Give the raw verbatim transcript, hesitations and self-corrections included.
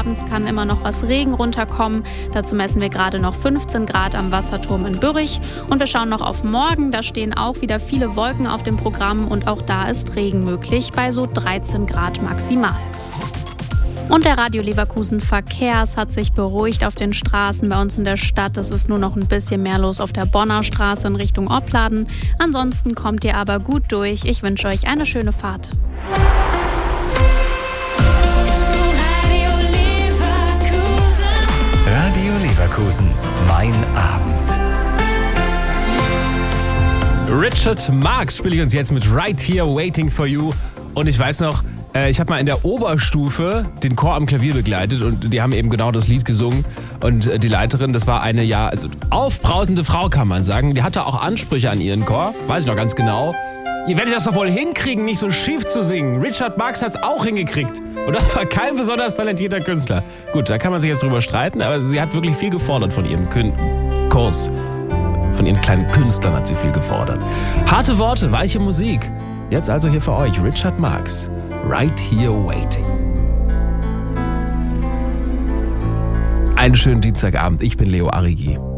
abends kann immer noch was Regen runterkommen. Dazu messen wir gerade noch fünfzehn Grad am Wasserturm in Bürrich. Und wir schauen noch auf morgen. Da stehen auch wieder viele Wolken auf dem Programm und auch da ist Regen möglich bei so dreizehn Grad maximal. Und der Radio Leverkusen Verkehr hat sich beruhigt auf den Straßen bei uns in der Stadt. Es ist nur noch ein bisschen mehr los auf der Bonner Straße in Richtung Opladen. Ansonsten kommt ihr aber gut durch. Ich wünsche euch eine schöne Fahrt. Radio Leverkusen. Radio Leverkusen, mein Abend. Richard Marx spiele ich uns jetzt mit Right Here Waiting for You. Und ich weiß noch, ich habe mal in der Oberstufe den Chor am Klavier begleitet und die haben eben genau das Lied gesungen. Und die Leiterin, das war eine, ja, also aufbrausende Frau, kann man sagen. Die hatte auch Ansprüche an ihren Chor, weiß ich noch ganz genau. Ihr werdet das doch wohl hinkriegen, nicht so schief zu singen. Richard Marx hat es auch hingekriegt. Und das war kein besonders talentierter Künstler. Gut, da kann man sich jetzt drüber streiten, aber sie hat wirklich viel gefordert von ihrem Kün- Kurs. Von ihren kleinen Künstlern hat sie viel gefordert. Harte Worte, weiche Musik. Jetzt also hier für euch Richard Marx. Right Here Waiting. Einen schönen Dienstagabend. Ich bin Leo Arrigi.